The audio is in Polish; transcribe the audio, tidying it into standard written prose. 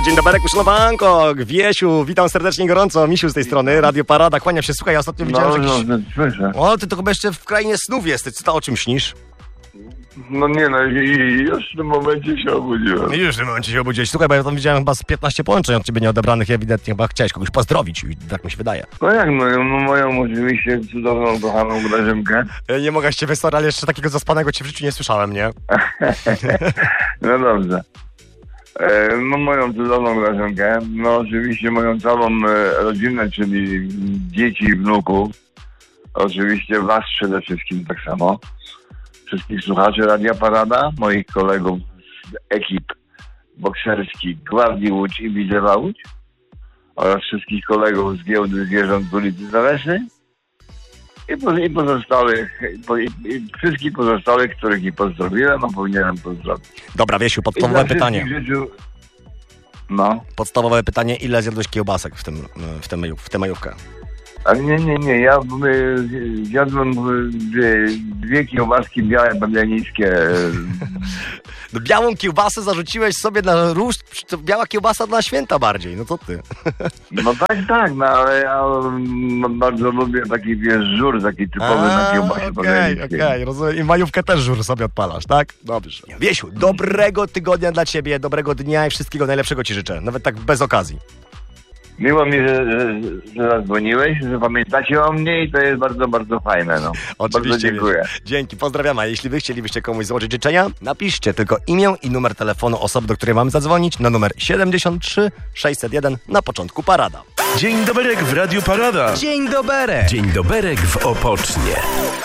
Dzień dobry, uszanowanko. Wiesiu, witam serdecznie gorąco. Misiu z tej strony, Radio Parada. Kłaniam się, słuchaj, ja ostatnio widziałem, że jakiś... słyszę. O, ty to chyba jeszcze w krainie snów jesteś. Co to, o czym śnisz? No nie no, już w tym momencie się obudziłem. Już w tym momencie się obudziłeś. Słuchaj, bo ja tam widziałem chyba z 15 połączeń od ciebie nieodebranych i ewidentnie chyba chciałeś kogoś pozdrowić. Tak mi się wydaje. No jak moją oczywiście cudowną, kochaną Grażynkę. Nie mogę się wysłać, ale jeszcze takiego zaspanego cię w życiu nie słyszałem, nie? No dobrze. No moją cudowną Grażynkę. No oczywiście moją całą rodzinę, czyli dzieci i wnuków. Oczywiście was przede wszystkim tak samo. Wszystkich słuchaczy Radia Parada, moich kolegów z ekip bokserskich Gwardii Łódź i Widzewa Łódź oraz wszystkich kolegów z Giełdy Zwierząt z ulicy Zalesnej i pozostałych, wszystkich pozostałych, których nie pozdrowiłem, a powinienem pozdrowić. Dobra, Wiesiu, podstawowe pytanie. No. Podstawowe pytanie, ile zjadłeś kiełbasek w tę majówkę? Ale nie, ja zjadłem dwie kiełbaski białe, babiańskie. No, białą kiełbasę zarzuciłeś sobie na róż, to biała kiełbasa na święta bardziej, no to ty. No tak, no ale ja bardzo lubię taki, żur, taki typowy na kiełbasie babiańskiej. Okej, rozumiem. I majówkę też żur sobie odpalasz, tak? Dobrze. Wiesiu, dobrego tygodnia dla ciebie, dobrego dnia i wszystkiego najlepszego ci życzę, nawet tak bez okazji. Miło mi, że zadzwoniłeś, że pamiętacie o mnie i to jest bardzo, bardzo fajne. No. Oczywiście. Bardzo dziękuję. Dzięki, pozdrawiam. A jeśli wy chcielibyście komuś złożyć życzenia, napiszcie tylko imię i numer telefonu osoby, do której mam zadzwonić na numer 73 601 na początku Parada. Dzień doberek w Radiu Parada. Dzień doberek. Dzień doberek w Opocznie.